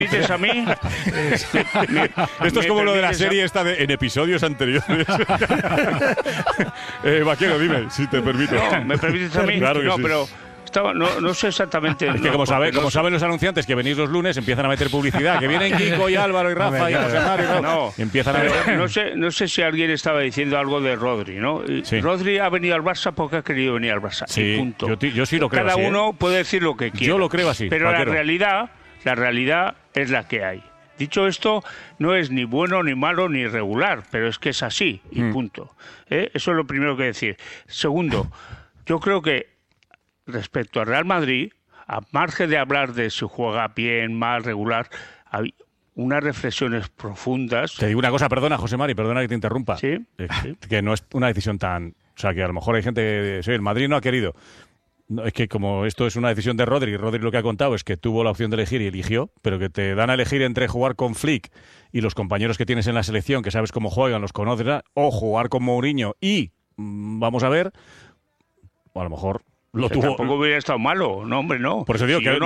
¿Dices a mí? Esto es como lo de la serie esta en episodios anteriores. Vaquero, dime, si te permito. No, ¿me permites a mí? Claro que no, sí. pero no sé exactamente. Es que como saben los anunciantes que venís los lunes, empiezan a meter publicidad. Que vienen Kiko y Álvaro y Rafa y José Mario. No, y empiezan a ver. No sé si alguien estaba diciendo algo de Rodri, ¿no? Sí. Rodri ha venido al Barça porque ha querido venir al Barça. Sí, y punto. Yo sí lo creo Cada así. uno puede decir lo que quiera. Yo lo creo así. Pero Vaquero. la realidad es la que hay. Dicho esto, no es ni bueno, ni malo, ni regular, pero es que es así y punto. Eso es lo primero que decir. Segundo, yo creo que respecto al Real Madrid, a margen de hablar de si juega bien, mal, regular, hay unas reflexiones profundas. Te digo una cosa, perdona, José Mari, perdona que te interrumpa. Sí. Que no es una decisión tan... O sea, que a lo mejor hay gente que... Sí, el Madrid no ha querido. No, es que como esto es una decisión de Rodri lo que ha contado es que tuvo la opción de elegir y eligió, pero que te dan a elegir entre jugar con Flick y los compañeros que tienes en la selección, que sabes cómo juegan, los conoces, o jugar con Mourinho y, vamos a ver, o a lo mejor lo tuvo... Tampoco hubiera estado malo, no, hombre, no. Por eso digo Si que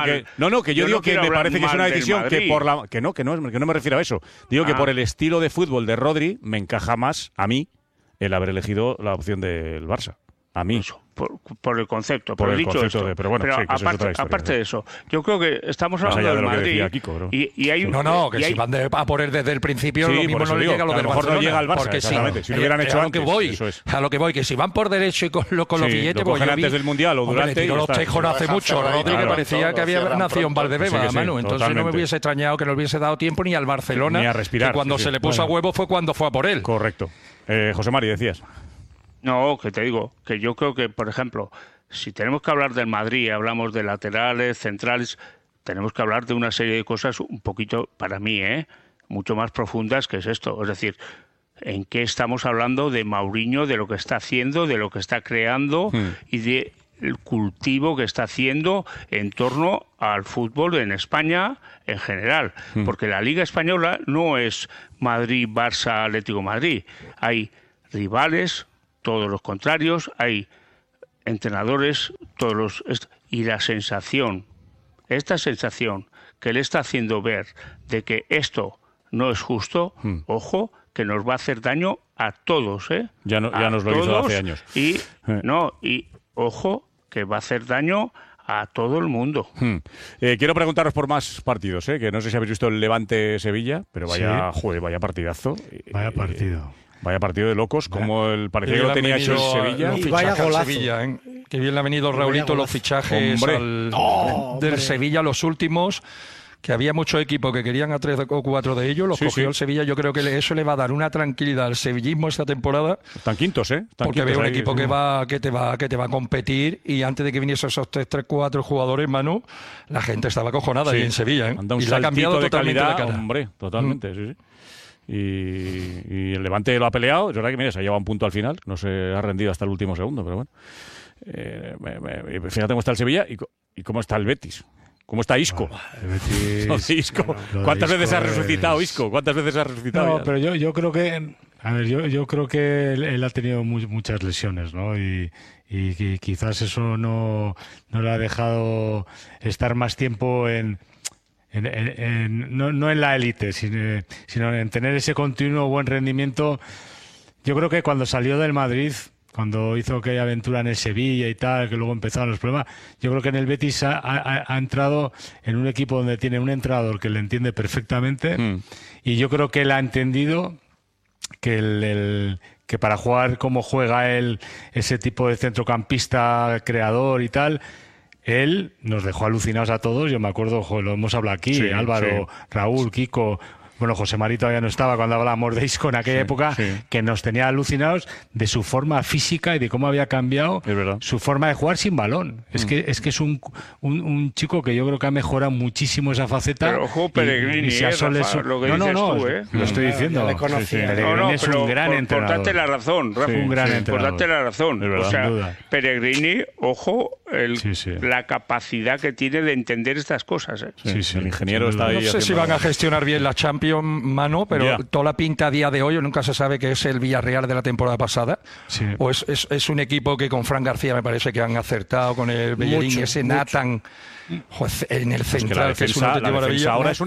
yo digo que me parece que es una del decisión Madrid. que no me refiero a eso. Digo que por el estilo de fútbol de Rodri me encaja más a mí el haber elegido la opción del Barça. A mí. Eso, por el concepto. Por el dicho concepto esto, pero bueno, sí, que eso es otra historia, aparte de eso, yo creo que estamos más hablando allá de del lo que Madrid decía Kiko, bro. y hay que si van a por él desde el principio, Sí, lo mismo por eso no le digo, llega a lo que a del lo mejor no Barcelona. llega al Barça, Porque exactamente. Si lo hubieran hecho antes, eso es. A lo que voy, que si van por derecho y con los Sí, billetes, lo cogen antes del Mundial o durante Le tiró y los ya está. tejos no hace mucho. Rodri que parecía que había nacido en Valdebeba, Sí, sí, Manu. Entonces no me totalmente. hubiese extrañado que no le hubiese dado tiempo ni al Barcelona, Ni a respirar, que cuando sí, se sí. le puso a huevo fue cuando fue a por él. Correcto. José Mari, decías. No, que te digo, que yo creo que, por ejemplo, si tenemos que hablar del Madrid, hablamos de laterales, centrales, tenemos que hablar de una serie de cosas un poquito, para mí, mucho más profundas que es esto. Es decir, ¿en qué estamos hablando de Mourinho, de lo que está haciendo, de lo que está creando y de el cultivo que está haciendo en torno al fútbol en España en general? Porque la Liga Española no es Madrid, Barça, Atlético de Madrid. Hay rivales, todos los contrarios, hay entrenadores, y la sensación, esta sensación que le está haciendo ver de que esto no es justo, ojo, que nos va a hacer daño a todos, Ya nos lo hizo hace años. Y ojo, que va a hacer daño a todo el mundo. Quiero preguntaros por más partidos, que no sé si habéis visto el Levante-Sevilla, pero vaya partidazo. Vaya partido. Vaya partido de locos, como parecía que lo tenía hecho el Sevilla. Los Y vaya fichajes al golazo. Sevilla, que bien le ha venido Raulito los fichajes del Sevilla, los últimos, que había muchos equipos que querían a 3 o 4 de ellos, los cogió el Sevilla. Yo creo que eso le va a dar una tranquilidad al sevillismo esta temporada. Están quintos, Porque veo un equipo que te va a competir, y antes de que viniesen esos 3, 4 jugadores, Manu, la gente estaba acojonada ahí en Sevilla. Han dado un Y le ha cambiado saltito de totalmente calidad, la cara. hombre, totalmente, sí. Y el Levante lo ha peleado. Es verdad que, mira, se ha llevado un punto al final. No se ha rendido hasta el último segundo, pero bueno. Fíjate cómo está el Sevilla y cómo está el Betis. ¿Cómo está Isco? Isco. ¿Cuántas veces ha resucitado Isco? ¿Cuántas veces ha resucitado? No, pero yo creo que... A ver, yo creo que él ha tenido muchas lesiones, ¿no? Y quizás eso no le ha dejado estar más tiempo no en la élite, sino en tener ese continuo buen rendimiento. Yo creo que cuando salió del Madrid, cuando hizo aquella aventura en el Sevilla y tal, que luego empezaron los problemas, yo creo que en el Betis ha entrado en un equipo donde tiene un entrenador que le entiende perfectamente, y yo creo que él ha entendido que que para jugar como juega él, ese tipo de centrocampista creador y tal, él nos dejó alucinados a todos. Yo me acuerdo, lo hemos hablado aquí, Álvaro, Raúl, Kiko, bueno, José Mari todavía no estaba cuando hablábamos de Isco en aquella época, que nos tenía alucinados de su forma física y de cómo había cambiado su forma de jugar sin balón. Es que es un chico que yo creo que ha mejorado muchísimo esa faceta. Pero ojo, Pellegrini, Rafa, lo que dices tú, lo estoy diciendo. Pellegrini es un gran entrenador. Por darte la razón, Rafa. Un gran Por entrenador. darte la razón. O sea, Pellegrini, ojo, la capacidad que tiene de entender estas cosas. Sí, el ingeniero está ahí. No sé si van a gestionar bien la Champions, Mano, pero toda la pinta a día de hoy, nunca se sabe que es el Villarreal de la temporada pasada. Sí. O es un equipo que con Fran García me parece que han acertado, con el Bellerín, ese Nathan en el central, que es una auténtica maravilla. Ahora es